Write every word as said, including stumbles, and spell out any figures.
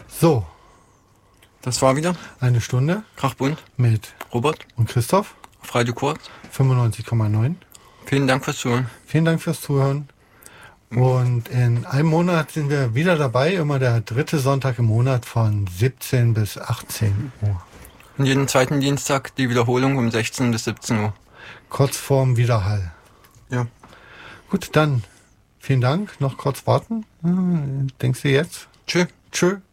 So. Das war wieder eine Stunde. Krachbunt mit Robert und Christoph auf Radio Kurz fünfundneunzig Komma neun. Vielen Dank fürs Zuhören. Vielen Dank fürs Zuhören. Und in einem Monat sind wir wieder dabei, immer der dritte Sonntag im Monat von siebzehn bis achtzehn Uhr. Und jeden zweiten Dienstag die Wiederholung um sechzehn bis siebzehn Uhr. Kurz vorm Widerhall. Ja. Gut, dann vielen Dank. Noch kurz warten. Denkst du jetzt? Tschö. Tschö.